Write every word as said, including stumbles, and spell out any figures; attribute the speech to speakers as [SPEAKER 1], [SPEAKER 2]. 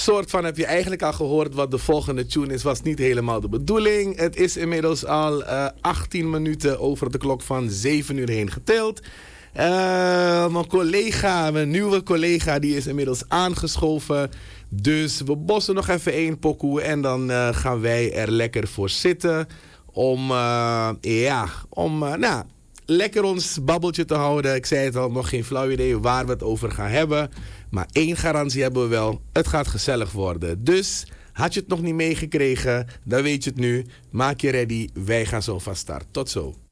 [SPEAKER 1] soort van heb je eigenlijk al gehoord wat de volgende tune is. Was niet helemaal de bedoeling. Het is inmiddels al uh, achttien minuten over de klok van zeven uur heen getild. Uh, mijn collega, mijn nieuwe collega, die is inmiddels aangeschoven. Dus we bossen nog even één pokoe en dan uh, gaan wij er lekker voor zitten. Om, uh, ja, om, uh, nou, lekker ons babbeltje te houden. Ik zei het al, nog geen flauw idee waar we het over gaan hebben. Maar één garantie hebben we wel, het gaat gezellig worden. Dus, had je het nog niet meegekregen, dan weet je het nu. Maak je ready, wij gaan zo van start. Tot zo.